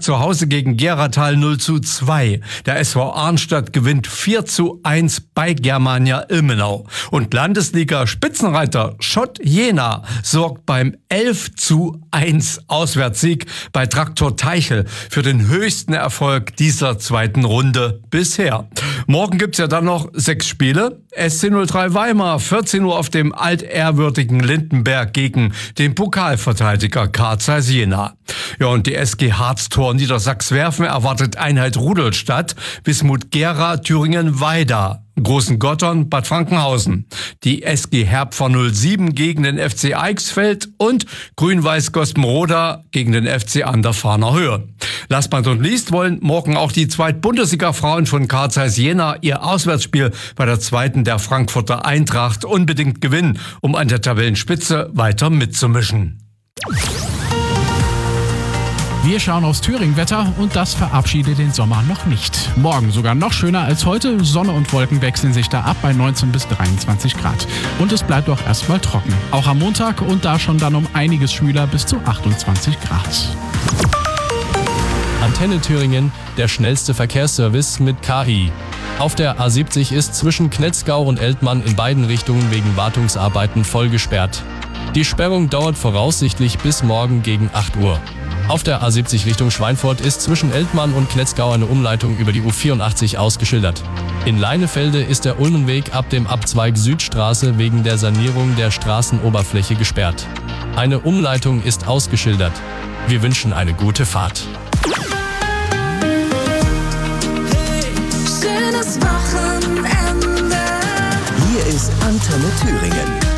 zu Hause gegen Geratal 0:2. Der SV Arnstadt gewinnt 4:1 bei Germania Ilmenau. Und Landesliga-Spitzenreiter Schott Jena sorgt beim 11:1 Auswärtssieg bei Traktor Teichel für den höchsten Erfolg dieser zweiten Runde bisher. Morgen gibt's ja dann noch 6 Spiele. SC 03 Weimar, 14 Uhr auf dem altehrwürdigen Lindenberg gegen den Pokalverteidiger Carl Zeiss Jena. Ja, und die SG Harztor Niedersachs-Werfen erwartet Einheit Rudolstadt, Wismut Gera, Thüringen-Weida, Großen Gottern, Bad Frankenhausen. Die SG Herpfer 07 gegen den FC Eichsfeld und Grün-Weiß Gospenroda gegen den FC an der Fahner Höhe. Last but not least wollen morgen auch die Zweit-Bundesliga-Frauen von Carl Zeiss Jena ihr Auswärtsspiel bei der zweiten der Frankfurter Eintracht unbedingt gewinnen, um an der Tabellenspitze weiter mitzumischen. Wir schauen aufs Thüringen-Wetter und das verabschiedet den Sommer noch nicht. Morgen sogar noch schöner als heute. Sonne und Wolken wechseln sich da ab bei 19 bis 23 Grad. Und es bleibt auch erstmal trocken. Auch am Montag und da schon dann um einiges schwüler bis zu 28 Grad. Antenne Thüringen, der schnellste Verkehrsservice mit KI. Auf der A70 ist zwischen Knetzgau und Eltmann in beiden Richtungen wegen Wartungsarbeiten voll gesperrt. Die Sperrung dauert voraussichtlich bis morgen gegen 8 Uhr. Auf der A70 Richtung Schweinfurt ist zwischen Eltmann und Knetzgau eine Umleitung über die U84 ausgeschildert. In Leinefelde ist der Ulmenweg ab dem Abzweig Südstraße wegen der Sanierung der Straßenoberfläche gesperrt. Eine Umleitung ist ausgeschildert. Wir wünschen eine gute Fahrt. Schönes Wochenende. Hier ist Antenne Thüringen.